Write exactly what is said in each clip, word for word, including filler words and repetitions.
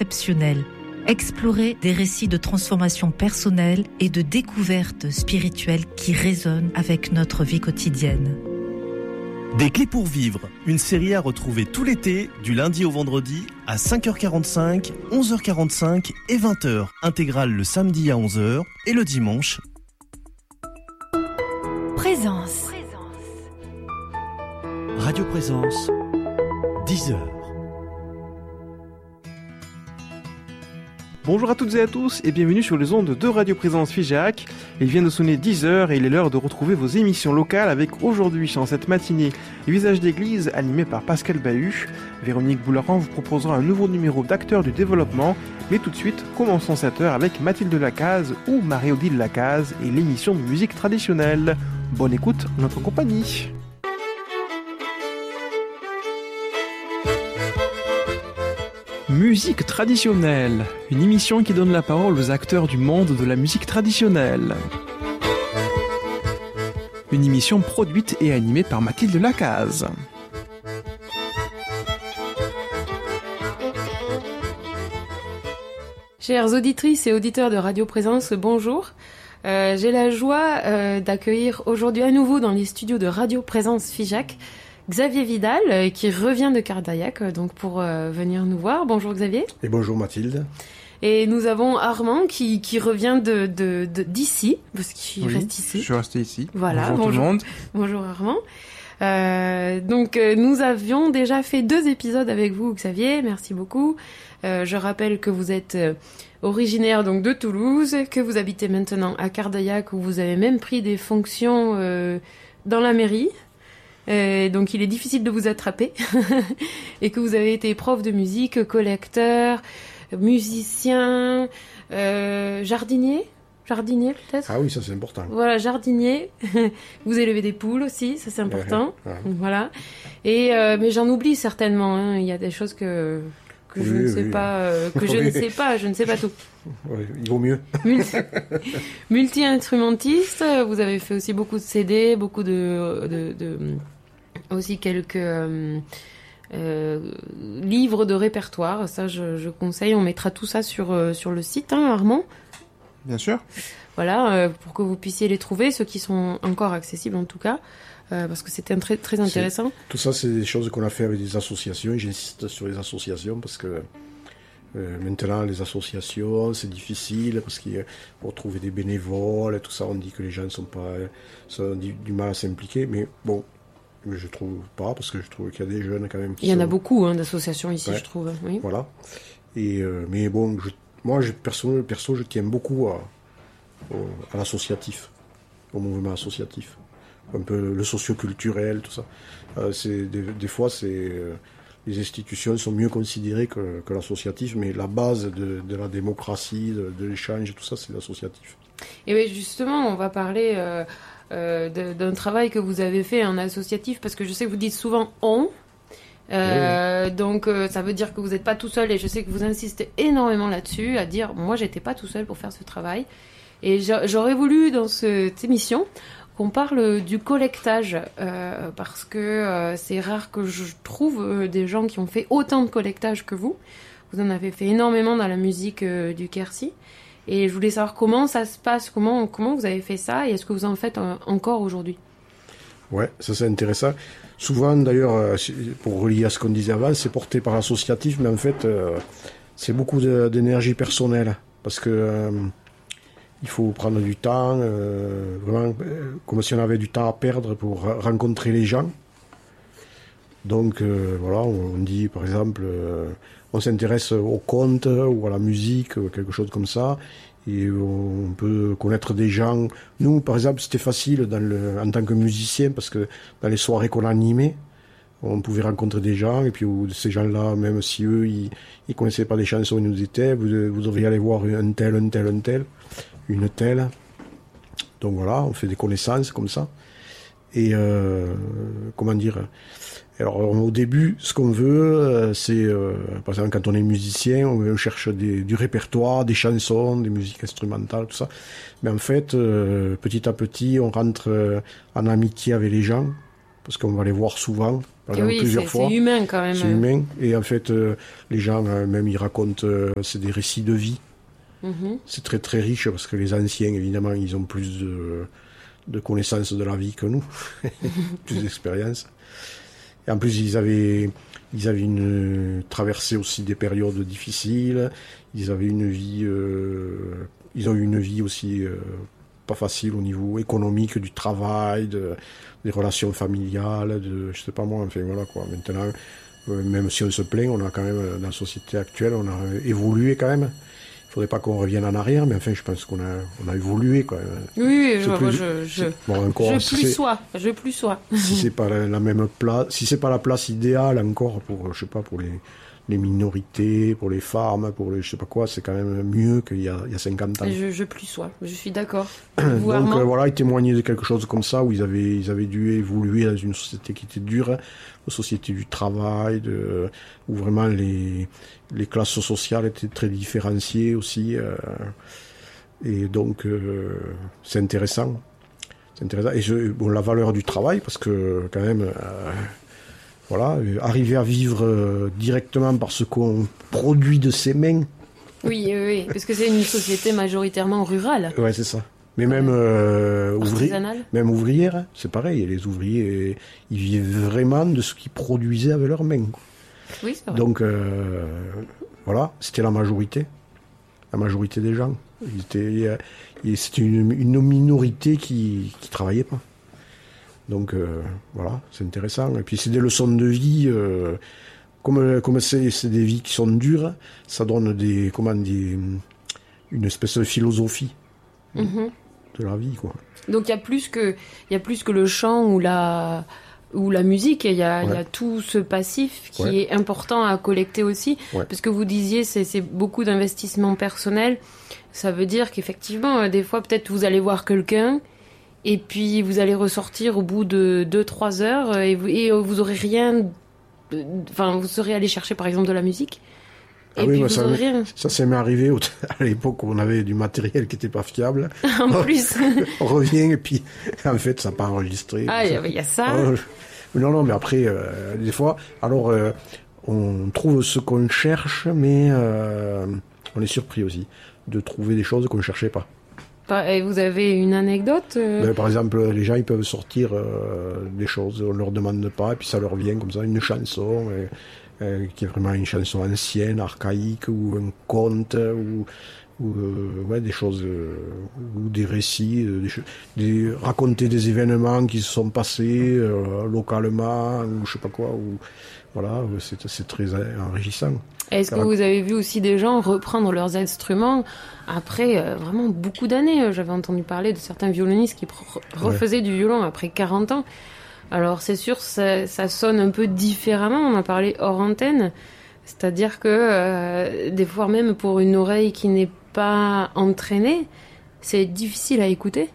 exceptionnels. Explorer des récits de transformation personnelle et de découverte spirituelle qui résonnent avec notre vie quotidienne. Des clés pour vivre, une série à retrouver tout l'été, du lundi au vendredi, à cinq heures quarante-cinq, onze heures quarante-cinq et vingt heures. Intégrale le samedi à onze heures et le dimanche. Présence. Radio Présence, dix heures. Bonjour à toutes et à tous et bienvenue sur les ondes de Radio Présence Figeac. Il vient de sonner dix heures et il est l'heure de retrouver vos émissions locales avec aujourd'hui, dans cette matinée, Visage d'église animé par Pascal Bahut. Véronique Boularan vous proposera un nouveau numéro d'acteurs du développement. Mais tout de suite, commençons cette heure avec Mathilde Lacaze ou Marie-Odile Lacaze et l'émission de musique traditionnelle. Bonne écoute en notre compagnie. Musique traditionnelle, une émission qui donne la parole aux acteurs du monde de la musique traditionnelle. Une émission produite et animée par Mathilde Lacaze. Chères auditrices et auditeurs de Radio Présence, bonjour. Euh, j'ai la joie euh, d'accueillir aujourd'hui à nouveau dans les studios de Radio Présence Figeac Xavier Vidal, euh, qui revient de Cardaillac, euh, donc pour euh, venir nous voir. Bonjour Xavier. Et bonjour Mathilde. Et nous avons Armand qui, qui revient de, de, de, d'ici, parce qu'il oui, reste ici. Je suis resté ici. Voilà, bonjour, bonjour tout le monde. Bonjour Armand. Euh, donc euh, nous avions déjà fait deux épisodes avec vous Xavier, merci beaucoup. Euh, je rappelle que vous êtes euh, originaire donc de Toulouse, que vous habitez maintenant à Cardaillac où vous avez même pris des fonctions euh, dans la mairie. Euh, donc il est difficile de vous attraper et que vous avez été prof de musique, collecteur, musicien, euh, jardinier, jardinier peut-être. Ah oui, ça c'est important. Voilà, jardinier. Vous élevez des poules aussi, ça c'est important. Ouais, ouais. Voilà. Et euh, mais j'en oublie certainement. Hein. Il y a des choses que que oui, je ne sais oui. pas, euh, que je oui. ne sais pas, je ne sais pas tout. Oui, il vaut mieux. Multi- multi-instrumentiste. Vous avez fait aussi beaucoup de C D, beaucoup de, de, de aussi quelques euh, euh, livres de répertoire. Ça, je, je conseille. On mettra tout ça sur euh, sur le site, hein, Armand. Bien sûr. Voilà, euh, pour que vous puissiez les trouver, ceux qui sont encore accessibles en tout cas, euh, parce que c'était un très très intéressant. C'est, tout ça, c'est des choses qu'on a fait avec des associations. Et j'insiste sur les associations parce que euh, maintenant, les associations, c'est difficile parce qu'il faut trouver des bénévoles et tout ça. On dit que les gens sont pas, sont du, du mal à s'impliquer, mais bon. Je trouve pas, parce que je trouve qu'il y a des jeunes quand même qui Il y en sont... a beaucoup hein, d'associations ici, ouais. je trouve. Oui. Voilà. Et, euh, mais bon, je, moi, je, perso, perso, je tiens beaucoup à, au, à l'associatif, au mouvement associatif. Un peu le socio-culturel, tout ça. Euh, c'est, des, des fois, c'est, euh, les institutions sont mieux considérées que, que l'associatif, mais la base de, de la démocratie, de, de l'échange, tout ça, c'est l'associatif. Et bien justement, on va parler... Euh... Euh, de, d'un travail que vous avez fait en associatif, parce que je sais que vous dites souvent « on euh, », oui. Donc euh, ça veut dire que vous n'êtes pas tout seul, et je sais que vous insistez énormément là-dessus, à dire « moi j'étais pas tout seul pour faire ce travail ». Et j'aurais voulu dans ce, cette émission qu'on parle du collectage, euh, parce que euh, c'est rare que je trouve euh, des gens qui ont fait autant de collectage que vous. Vous en avez fait énormément dans la musique euh, du Quercy. Et je voulais savoir comment ça se passe, comment, comment vous avez fait ça, et est-ce que vous en faites encore aujourd'hui ? Ouais, ça c'est intéressant. Souvent d'ailleurs, pour relier à ce qu'on disait avant, c'est porté par l'associatif, mais en fait, euh, c'est beaucoup de, d'énergie personnelle, parce que euh, il faut prendre du temps, euh, vraiment euh, comme si on avait du temps à perdre pour rencontrer les gens. Donc euh, voilà, on dit par exemple, euh, on s'intéresse au conte ou à la musique, quelque chose comme ça, et on peut connaître des gens. Nous, par exemple, c'était facile dans le, en tant que musicien, parce que dans les soirées qu'on animait, on pouvait rencontrer des gens, et puis ces gens-là, même si eux, ils ne connaissaient pas des chansons, ils nous disaient, vous, vous devriez aller voir un tel, un tel, un tel, une telle. Donc voilà, on fait des connaissances comme ça. Et euh, comment dire... Alors au début, ce qu'on veut, c'est, euh, par exemple, quand on est musicien, on cherche des, du répertoire, des chansons, des musiques instrumentales, tout ça. Mais en fait, euh, petit à petit, on rentre en amitié avec les gens, parce qu'on va les voir souvent, oui, plusieurs c'est, fois. C'est humain quand même. C'est humain, et en fait, euh, les gens, euh, même ils racontent, euh, c'est des récits de vie. Mm-hmm. C'est très très riche, parce que les anciens, évidemment, ils ont plus de, de connaissances de la vie que nous, plus d'expérience. Et en plus, ils avaient, ils avaient une, traversé aussi des périodes difficiles, ils avaient une vie, euh, ils ont eu une vie aussi euh, pas facile au niveau économique, du travail, de, des relations familiales, de, je sais pas moi, enfin voilà quoi. Maintenant, euh, même si on se plaint, on a quand même, dans la société actuelle, on a évolué quand même. Il faudrait pas qu'on revienne en arrière, mais enfin, je pense qu'on a, on a évolué quand même. Oui, oui, je, plus, je, je, bon, encore, je si plus sois, je plus sois. Si c'est pas la, la même place, si c'est pas la place idéale encore pour, je sais pas, pour les, les minorités, pour les femmes, pour les, je sais pas quoi, c'est quand même mieux qu'il y a, il y a cinquante ans. Je, je plus sois, je suis d'accord. Donc euh, voilà, ils témoignaient de quelque chose comme ça, où ils avaient, ils avaient dû évoluer dans une société qui était dure, une société du travail, de, où vraiment les, les classes sociales étaient très différenciées aussi, euh, et donc euh, c'est intéressant. C'est intéressant. Et je, bon, la valeur du travail, parce que quand même, euh, voilà, arriver à vivre euh, directement par ce qu'on produit de ses mains. Oui, oui, oui, parce que c'est une société majoritairement rurale. Ouais, c'est ça. Mais même euh, ouvri- même ouvrière, c'est pareil. Les ouvriers, ils vivent vraiment de ce qu'ils produisaient avec leurs mains. Oui, c'est vrai. Donc euh, voilà, c'était la majorité, la majorité des gens. Ils étaient, et c'était une, une minorité qui qui travaillait pas. Donc euh, voilà, c'est intéressant. Et puis c'est des leçons de vie. Euh, comme comme c'est, c'est des vies qui sont dures, ça donne des comment des une espèce de philosophie mm-hmm. de la vie, quoi. Donc il y a plus que il y a plus que le chant ou la ou la musique. Il y a il ouais. y a tout ce passif qui ouais. est important à collecter aussi, ouais. parce que vous disiez c'est c'est beaucoup d'investissement personnel. Ça veut dire qu'effectivement des fois peut-être vous allez voir quelqu'un. Et puis vous allez ressortir au bout de deux trois heures et vous, et vous aurez rien. Enfin, vous serez allé chercher par exemple de la musique. Et ah oui, puis bah vous ça, aurez rien. Ça s'est m'est arrivé à l'époque où on avait du matériel qui n'était pas fiable. En plus. On revient et puis en fait ça n'a pas enregistré. Ah, il y, y a ça. Euh, non, non, mais après, euh, des fois, alors euh, on trouve ce qu'on cherche, mais euh, on est surpris aussi de trouver des choses qu'on ne cherchait pas. Et vous avez une anecdote euh... ben, par exemple, les gens ils peuvent sortir euh, des choses, on leur demande pas, et puis ça leur vient comme ça, une chanson euh, euh, qui est vraiment une chanson ancienne, archaïque, ou un conte, ou, ou euh, ouais, des choses, euh, ou des récits, euh, des, des, raconter des événements qui se sont passés euh, localement, ou je sais pas quoi, ou voilà, c'est, c'est très enrichissant. Est-ce que vous avez vu aussi des gens reprendre leurs instruments après euh, vraiment beaucoup d'années? J'avais entendu parler de certains violonistes qui pr- refaisaient ouais. du violon après quarante ans. Alors c'est sûr, ça, ça sonne un peu différemment, on en parlait hors antenne. C'est-à-dire que euh, des fois même pour une oreille qui n'est pas entraînée, c'est difficile à écouter.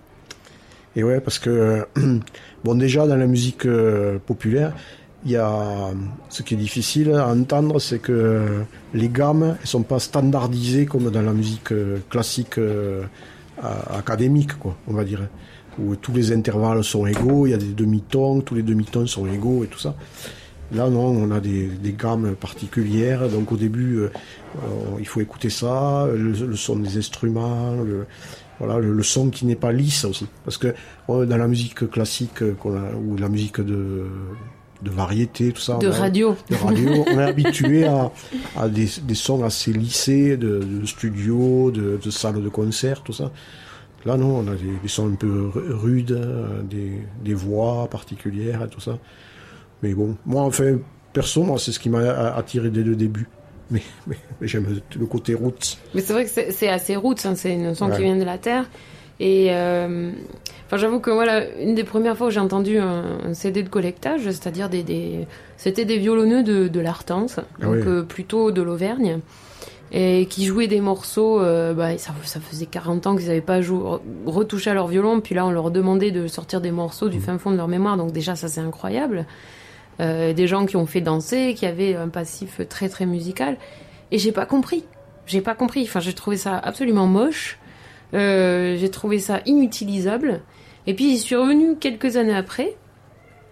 Et ouais, parce que, euh, bon déjà dans la musique euh, populaire, il y a ce qui est difficile à entendre, c'est que les gammes ne sont pas standardisées comme dans la musique classique euh, académique, quoi, on va dire, où tous les intervalles sont égaux, il y a des demi-tons, tous les demi-tons sont égaux et tout ça. Là, non, on a des, des gammes particulières, donc au début, euh, il faut écouter ça, le, le son des instruments, le, voilà, le, le son qui n'est pas lisse aussi, parce que euh, dans la musique classique qu'on a, ou la musique de de variété, tout ça. De radio. De radio. On est habitué à, à des, des sons assez lissés, de, de studio, de, de salles de concert, tout ça. Là, non, on a des, des sons un peu rudes, des, des voix particulières et tout ça. Mais bon, moi, enfin, perso, moi, c'est ce qui m'a attiré dès le début. Mais, mais, mais j'aime le côté roots. Mais c'est vrai que c'est, c'est assez roots, hein, c'est une son ouais. qui vient de la terre. Et euh, enfin, j'avoue que voilà, une des premières fois où j'ai entendu un, un C D de collectage, c'est-à-dire des, des c'était des violonneux de, de l'Artense, ah donc oui. euh, plutôt de l'Auvergne, et qui jouaient des morceaux. Euh, bah, ça, ça faisait quarante ans qu'ils n'avaient pas joué, retouché à leur violon, puis là on leur demandait de sortir des morceaux du mmh. fin fond de leur mémoire. Donc déjà ça c'est incroyable. Euh, des gens qui ont fait danser, qui avaient un passif très très musical, et j'ai pas compris. J'ai pas compris. Enfin, j'ai trouvé ça absolument moche. Euh, j'ai trouvé ça inutilisable. Et puis, j'y suis revenue quelques années après.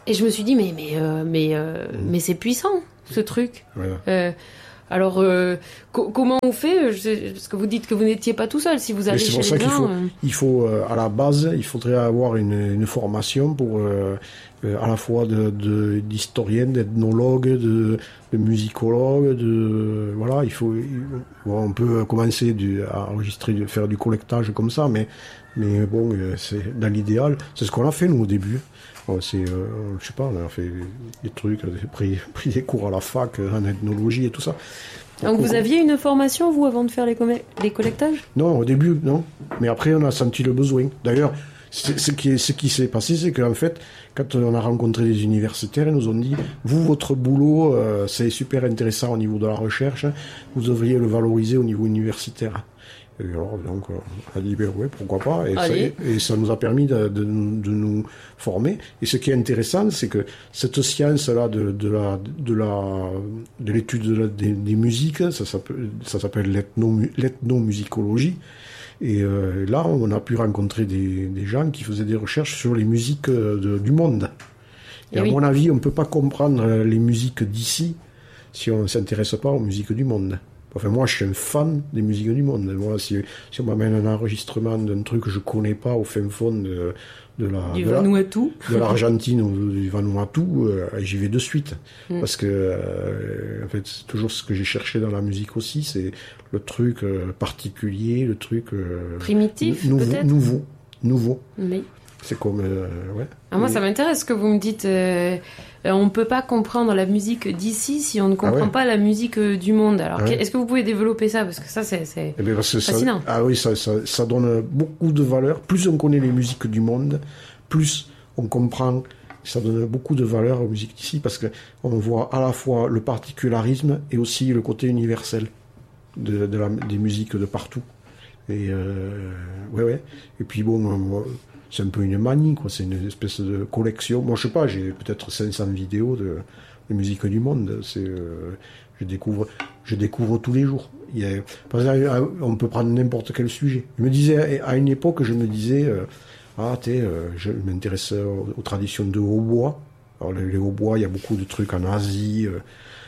Et je me suis dit, mais, mais, euh, mais, euh, mmh. mais c'est puissant, ce truc. Voilà. Euh, alors, euh, co- comment on fait? Je, parce que vous dites que vous n'étiez pas tout seul. Si vous allez chez les gens... qu'il faut, euh... il faut euh, à la base, il faudrait avoir une, une formation pour euh, euh, à la fois de, de, d'historienne, d'ethnologue, de, de musicologue, de voilà, il faut, il, bon, on peut commencer du, à enregistrer, faire du collectage comme ça, mais mais bon, c'est dans l'idéal, c'est ce qu'on a fait nous au début. C'est, euh, je sais pas, on a fait des trucs, on a pris, pris des cours à la fac en ethnologie et tout ça. Donc vous aviez une formation, vous, avant de faire les, com- les collectages? Non, au début, non. Mais après, on a senti le besoin. D'ailleurs, c'est, ce, qui est, ce qui s'est passé, c'est qu'en fait, quand on a rencontré des universitaires, ils nous ont dit, vous, votre boulot, euh, c'est super intéressant au niveau de la recherche, vous devriez le valoriser au niveau universitaire. Et alors, donc, on a dit, ben ouais, pourquoi pas. Et, ça, et, et ça nous a permis de, de, de nous former. Et ce qui est intéressant, c'est que cette science-là de, de la, de la, de l'étude de la, des, des musiques, ça s'appelle, ça s'appelle l'ethno, l'ethnomusicologie. Et euh, là, on a pu rencontrer des, des gens qui faisaient des recherches sur les musiques de, du monde. Et, et à oui. mon avis, on ne peut pas comprendre les musiques d'ici si on ne s'intéresse pas aux musiques du monde. Enfin, moi, je suis un fan des musiques du monde. Moi, si, si on m'amène un enregistrement d'un truc que je connais pas au fin fond de, de la, du de, Vanuatu. La, de l'Argentine ou du Vanuatu, euh, j'y vais de suite. Mm. Parce que, euh, en fait, c'est toujours ce que j'ai cherché dans la musique aussi, c'est le truc euh, particulier, le truc... Euh, primitif, nouveau, peut-être Nouveau, nouveau. Mais... C'est comme... Euh, ouais. Ah, moi, Mais... ça m'intéresse ce que vous me dites. Euh, on ne peut pas comprendre la musique d'ici si on ne comprend ah ouais. pas la musique du monde. Alors, ah ouais. est-ce que vous pouvez développer ça? Parce que ça, c'est, c'est eh bien parce que fascinant. Ça, ah oui, ça, ça, ça donne beaucoup de valeur. Plus on connaît les musiques du monde, plus on comprend. Ça donne beaucoup de valeur aux musiques d'ici parce qu'on voit à la fois le particularisme et aussi le côté universel de, de la, des musiques de partout. Et euh, ouais, ouais. Et puis bon... Moi, c'est un peu une manie, quoi. C'est une espèce de collection. Moi, je sais pas, j'ai peut-être cinq cents vidéos de, de musique du monde. C'est, euh, je découvre, je découvre tous les jours. Il y a, par exemple, on peut prendre n'importe quel sujet. Je me disais, à une époque, je me disais, euh, ah, tu sais, euh, je m'intéresse aux, aux traditions de hautbois. Alors, les, les hautbois, il y a beaucoup de trucs en Asie, euh,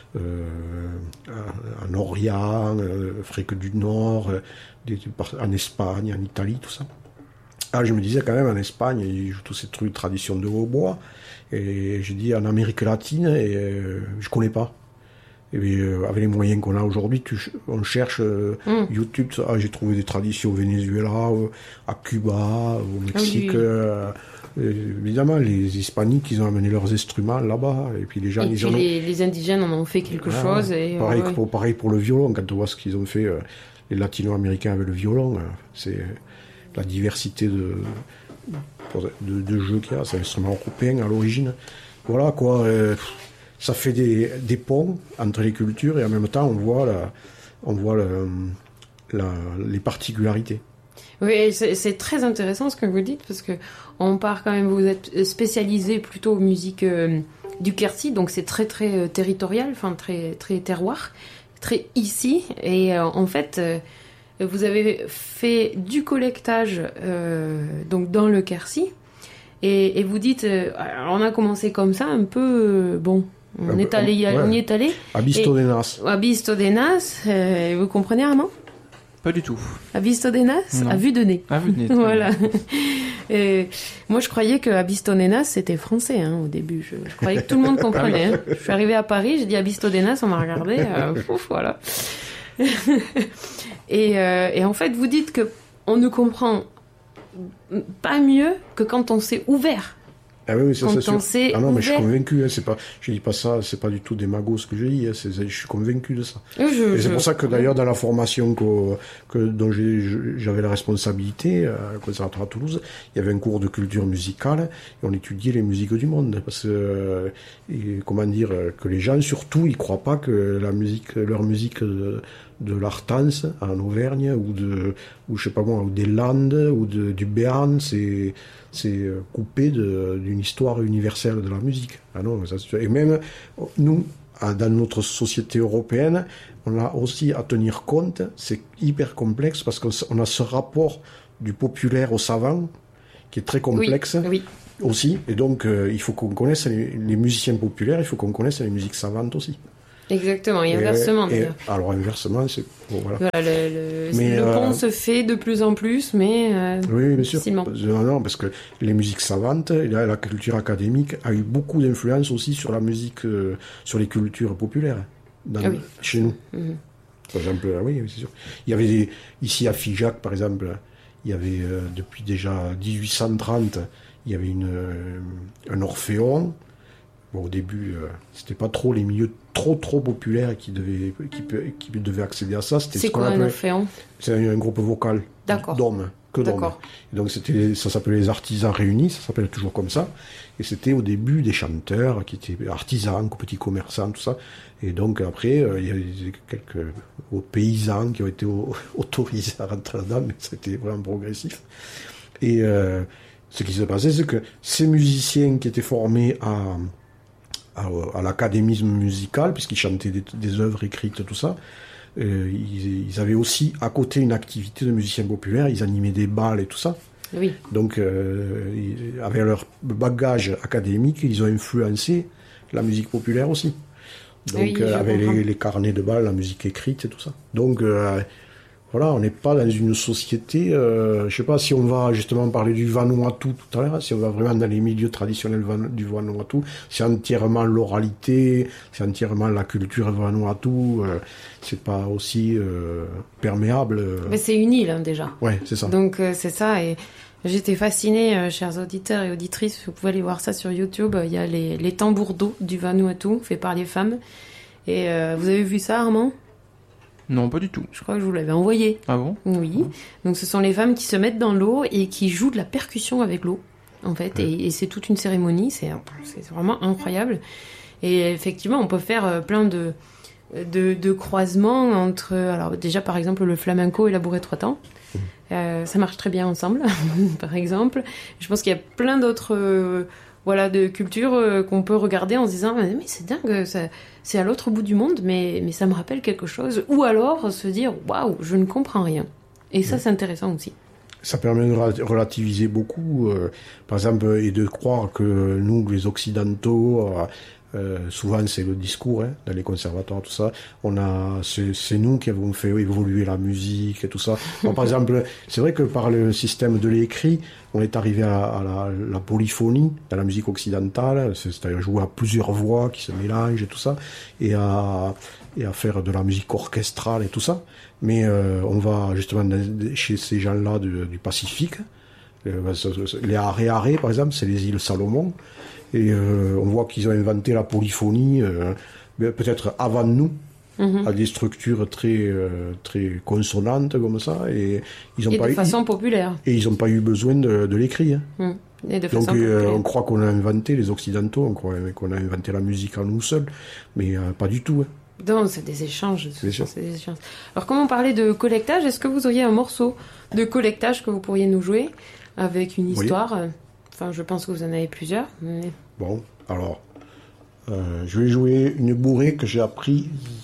euh, en Orient, euh, Afrique du Nord, euh, des, en Espagne, en Italie, tout ça. Ah, je me disais quand même en Espagne, ils jouent tous ces trucs de tradition de hautbois. Et j'ai dit en Amérique latine, et euh, je connais pas. Et euh, avec les moyens qu'on a aujourd'hui, tu, on cherche euh, mm. YouTube. Ah, j'ai trouvé des traditions au Venezuela, euh, à Cuba, au Mexique. Ah oui. euh, évidemment, les Hispaniques, ils ont amené leurs instruments là-bas. Et puis les gens, et ils puis ont... les, les indigènes en ont fait quelque ah, chose. Et, pareil, euh, ouais. pour, pareil pour le violon, quand on voit ce qu'ils ont fait, euh, les latino-américains avec le violon, euh, c'est... la diversité de, de, de jeux qu'il y a, c'est un instrument européen à l'origine. Voilà quoi, euh, ça fait des, des ponts entre les cultures et en même temps on voit, la, on voit la, la, les particularités. Oui, c'est, c'est très intéressant ce que vous dites parce que on part quand même, vous êtes spécialisé plutôt aux musiques euh, du Quercy, donc c'est très très euh, territorial, enfin très, très terroir, très ici et euh, en fait. Euh, Vous avez fait du collectage euh, donc dans le Quercy et, et vous dites euh, alors on a commencé comme ça un peu euh, bon on, euh, est allé, ouais. on y est allé à Bistodenas à Bistodenas euh, vous comprenez Armand? Pas du tout. À Bistodenas, à vue de nez. À vue de nez. Voilà. Et moi, je croyais que Abistodenas c'était français hein, au début. Je, je croyais que tout le monde comprenait. Hein. Je suis arrivée à Paris, j'ai dit Abistodenas, on m'a regardé. Euh, ouf, voilà. et, euh, et en fait, vous dites que on ne comprend pas mieux que quand on s'est ouvert. Ah oui, oui, ça, quand c'est on sûr. s'est Ah non, mais ouvert. je suis convaincu. Hein, c'est pas, je dis pas ça, c'est pas du tout des magos ce que je dis. Hein, c'est, je suis convaincu de ça. Je, et c'est je... pour ça que d'ailleurs dans la formation que, que dont j'ai, j'avais la responsabilité à Conservatoire à Toulouse, il y avait un cours de culture musicale et on étudiait les musiques du monde. Parce que et, comment dire que les gens surtout ils croient pas que la musique, leur musique de, de l'Artense en Auvergne ou de ou je sais pas moi ou des Landes ou de, du Béarn, c'est c'est coupé de, d'une histoire universelle de la musique. Ah non, ça, et même nous, dans notre société européenne, on a aussi à tenir compte, c'est hyper complexe parce qu'on a ce rapport du populaire au savant qui est très complexe. Oui, oui. Aussi, et donc euh, il faut qu'on connaisse les, les musiciens populaires, il faut qu'on connaisse les musiques savantes aussi. Exactement, et inversement et, et, d'ailleurs. alors inversement, c'est... Bon, voilà. Voilà, le, le, mais, le pont euh, se fait de plus en plus, mais euh, oui, bien sûr. difficilement. Non, non, parce que les musiques savantes, la, la culture académique a eu beaucoup d'influence aussi sur la musique, euh, sur les cultures populaires dans, ah oui. chez nous. Mm-hmm. Par exemple, oui, c'est sûr. Il y avait des, ici à Figeac, par exemple, il y avait euh, depuis déjà dix-huit cent trente, il y avait une, euh, un orphéon. Bon, au début, euh, c'était pas trop les milieux trop trop populaires qui devaient, qui, qui devaient accéder à ça. C'était c'est ce quoi un orphéon? C'est un, un groupe vocal D'accord. d'hommes, que d'hommes. D'accord. Et donc c'était, ça s'appelait les artisans réunis, ça s'appelle toujours comme ça. Et c'était au début des chanteurs qui étaient artisans, petits commerçants, tout ça. Et donc après, euh, il y a quelques aux paysans qui ont été au, autorisés à rentrer là-dedans, mais c'était vraiment progressif. Et euh, ce qui s'est passé, c'est que ces musiciens qui étaient formés à à, à l'académisme musical, puisqu'ils chantaient des, des œuvres écrites, tout ça, euh, ils, ils avaient aussi à côté une activité de musiciens populaires, ils animaient des bals et tout ça. Oui. Donc, euh, ils, avec leur bagage académique, ils ont influencé la musique populaire aussi. Donc, oui, euh, avec les, comprends. les carnets de bal, la musique écrite et tout ça. Donc, euh, voilà, on n'est pas dans une société, euh, je sais pas si on va justement parler du Vanuatu tout à l'heure, si on va vraiment dans les milieux traditionnels van, du Vanuatu, c'est entièrement l'oralité, c'est entièrement la culture Vanuatu, euh, c'est pas aussi euh, perméable. Euh... Mais c'est une île hein, déjà. Ouais, c'est ça. Donc euh, c'est ça, et j'étais fascinée, euh, chers auditeurs et auditrices, vous pouvez aller voir ça sur YouTube, il y a les, les tambours d'eau du Vanuatu, fait par les femmes. Et euh, vous avez vu ça, Armand ? Non, pas du tout. Je crois que je vous l'avais envoyé. Ah bon? Oui. Donc ce sont les femmes qui se mettent dans l'eau et qui jouent de la percussion avec l'eau, en fait. Ouais. Et, et c'est toute une cérémonie. C'est, c'est vraiment incroyable. Et effectivement, on peut faire plein de, de, de croisements entre... Alors déjà, par exemple, le flamenco et la bourrée trois temps. Euh, ça marche très bien ensemble, par exemple. Je pense qu'il y a plein d'autres... Euh, voilà, de cultures euh, qu'on peut regarder en se disant mais c'est dingue, ça, c'est à l'autre bout du monde, mais, mais ça me rappelle quelque chose. Ou alors se dire waouh, je ne comprends rien. Et ça, ouais. C'est intéressant aussi. Ça permet de relativiser beaucoup, euh, par exemple, et de croire que nous, les Occidentaux, euh, euh, souvent c'est le discours hein, dans les conservatoires, tout ça. On a, c'est, c'est nous qui avons fait évoluer la musique et tout ça. Bon, par exemple, c'est vrai que par le système de l'écrit, on est arrivé à, à la, la polyphonie dans la musique occidentale, c'est-à-dire jouer à plusieurs voix qui se mélangent et tout ça, et à, et à faire de la musique orchestrale et tout ça. Mais euh, on va justement chez ces gens-là du, du Pacifique, les Haré-Haré par exemple, c'est les îles Salomon, et euh, on voit qu'ils ont inventé la polyphonie euh, peut-être avant nous, mm-hmm. à des structures très euh, très consonantes comme ça, et ils ont et pas de eu, façon populaire. Et ils n'ont pas eu besoin de, de l'écrit. Hein. Mm. Et de Donc façon euh, on croit qu'on a inventé, les Occidentaux, on croit qu'on a inventé la musique à nous seuls, mais euh, pas du tout. Hein. Non, c'est des échanges. C'est sûr. C'est des échanges. Alors, comment parler de collectage? Est-ce que vous auriez un morceau de collectage que vous pourriez nous jouer avec une histoire? Oui. Enfin, je pense que vous en avez plusieurs. Mais... Bon, alors, euh, je vais jouer une bourrée que j'ai apprise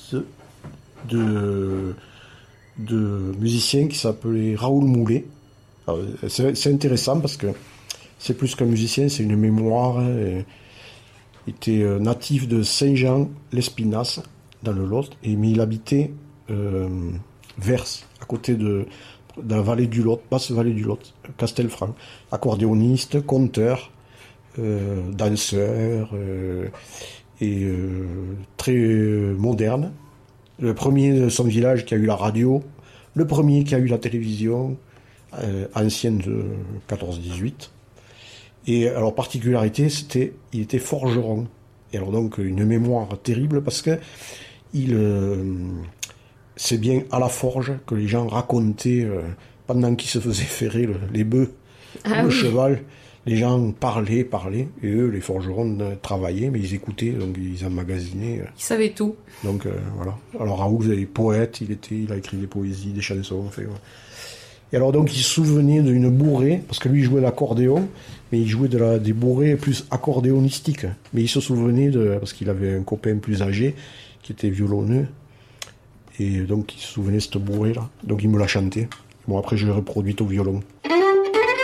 de, de musicien qui s'appelait Raoul Moulet. Alors, c'est, c'est intéressant parce que c'est plus qu'un musicien, c'est une mémoire. Hein, il était natif de Saint-Jean-l'Espinasse, dans le Lot, et, mais il habitait euh, Vers, à côté de, de la vallée du Lot, basse vallée du Lot, Castelfranc. Accordéoniste, conteur, euh, danseur, euh, et euh, très euh, moderne. Le premier de son village qui a eu la radio, le premier qui a eu la télévision, euh, ancienne de quatorze dix-huit. Et alors, particularité, c'était, il était forgeron. Et alors donc, une mémoire terrible parce que il, euh, c'est bien à la forge que les gens racontaient, euh, pendant qu'ils se faisaient ferrer le, les bœufs, ah, le oui. cheval, les gens parlaient, parlaient, et eux, les forgerons, euh, travaillaient, mais ils écoutaient, donc ils emmagasinaient. Euh. Ils savaient tout. Donc euh, voilà. Alors Raoul, il est poète, il, était, il a écrit des poésies, des chansons, fait, ouais. Et alors donc, il se souvenait d'une bourrée, parce que lui, il jouait l'accordéon, mais il jouait de la, des bourrées plus accordéonistiques. Mais il se souvenait de, parce qu'il avait un copain plus âgé, qui était violonneux, et donc il se souvenait de cette bourrée-là. Donc il me l'a chanté. Bon, après, je l'ai reproduite au violon.